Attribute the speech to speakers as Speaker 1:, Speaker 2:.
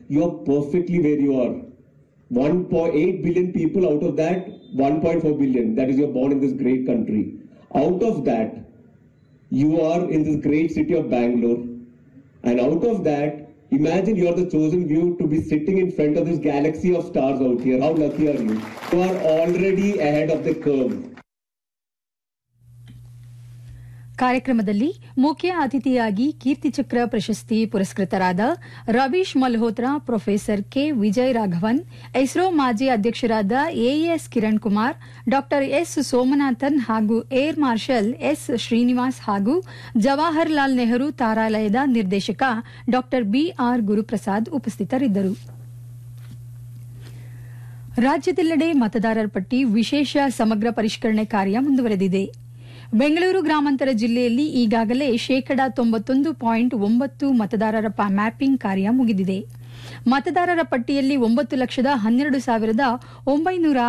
Speaker 1: you're perfectly where you are. 1.8 billion people, out of that 1.4 billion, that is, you're born in this great country. Out of that, you are in this great city of Bangalore. And out of that, imagine you're the chosen few to be sitting in front of this galaxy of stars out here. How lucky are you? You are already ahead of the curve.
Speaker 2: ಕಾರ್ಯಕ್ರಮದಲ್ಲಿ ಮುಖ್ಯ ಅತಿಥಿಯಾಗಿ ಕೀರ್ತಿಚಕ್ರ ಪ್ರಶಸ್ತಿ ಪುರಸ್ಕೃತರಾದ Ravish Malhotra, professor K Vijay Raghavan, ISRO ಮಾಜಿ ಅಧ್ಯಕ್ಷರಾದ as Kiran Kumar, ಡಾ S Somanathan ಹಾಗೂ air marshal S Srinivas ಹಾಗೂ ಜವಾಹರಲಾಲ್ ನೆಹರು ತಾರಾಲಯದ ನಿರ್ದೇಶಕ ಡಾ ಬಿಆರ್ ಗುರುಪ್ರಸಾದ್ ಉಪಸ್ಥಿತರಿದ್ದರು. ರಾಜ್ಯದೆಲ್ಲೆಡೆ ಮತದಾರರ ಪಟ್ಟಿ ವಿಶೇಷ ಸಮಗ್ರ ಪರಿಷ್ಕರಣೆ ಕಾರ್ಯ ಮುಂದುವರೆದಿದೆ. ಬೆಂಗಳೂರು ಗ್ರಾಮಾಂತರ ಜಿಲ್ಲೆಯಲ್ಲಿ ಈಗಾಗಲೇ 91.9% ಮತದಾರರ ಮ್ಯಾಪಿಂಗ್ ಕಾರ್ಯ ಮುಗಿದಿದೆ. ಮತದಾರರ ಪಟ್ಟಿಯಲ್ಲಿ 9,12,900